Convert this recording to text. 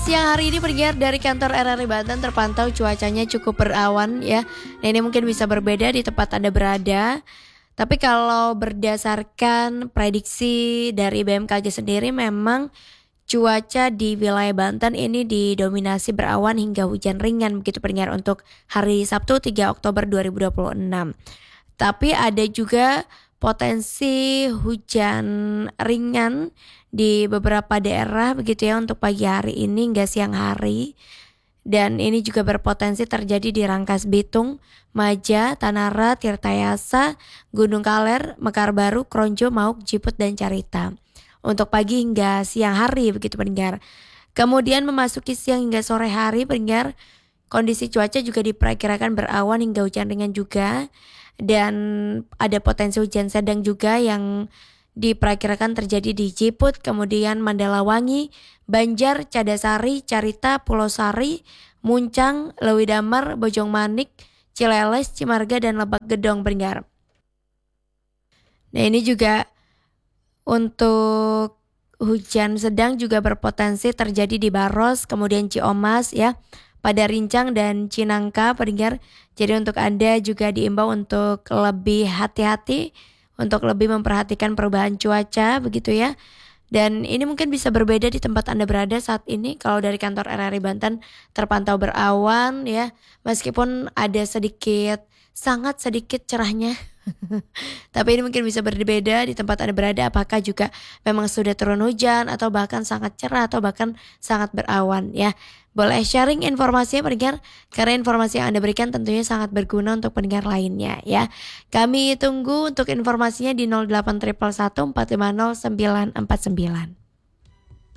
Siang hari ini pendengar dari kantor RRI Banten terpantau cuacanya cukup berawan ya. Nah ini mungkin bisa berbeda di tempat Anda berada. Tapi kalau berdasarkan prediksi dari BMKG sendiri memang cuaca di wilayah Banten ini didominasi berawan hingga hujan ringan begitu pendengar untuk hari Sabtu 3 Oktober 2026. Tapi ada juga potensi hujan ringan di beberapa daerah begitu ya untuk pagi hari ini hingga siang hari. Dan ini juga berpotensi terjadi di Rangkas Bitung, Maja, Tanara, Tirtayasa, Gunung Kaler, Mekar Baru, Kronjo, Mauk, Jiput, dan Carita. Untuk pagi hingga siang hari begitu pendengar. Kemudian memasuki siang hingga sore hari pendengar, kondisi cuaca juga diperkirakan berawan hingga hujan ringan juga. Dan ada potensi hujan sedang juga yang diperkirakan terjadi di Jiput, kemudian Mandalawangi, Banjar, Cadasari, Carita, Pulau Sari, Muncang, Lewi Damar, Bojong Manik, Cileles, Cimarga, dan Lebak Gedong pendengar. Nah ini juga untuk hujan sedang juga berpotensi terjadi di Baros, kemudian Ciomas ya, pada Rincang dan Cinangka pendengar. Jadi untuk Anda juga diimbau untuk lebih hati-hati, untuk lebih memperhatikan perubahan cuaca begitu ya. Dan ini mungkin bisa berbeda di tempat Anda berada saat ini. Kalau dari kantor RRI Banten terpantau berawan ya, meskipun ada sangat sedikit cerahnya. Tapi ini mungkin bisa berbeda di tempat Anda berada, apakah juga memang sudah turun hujan atau bahkan sangat cerah atau bahkan sangat berawan ya. Boleh sharing informasinya pendengar, karena informasi yang Anda berikan tentunya sangat berguna untuk pendengar lainnya ya. Kami tunggu untuk informasinya di 0811 450 949.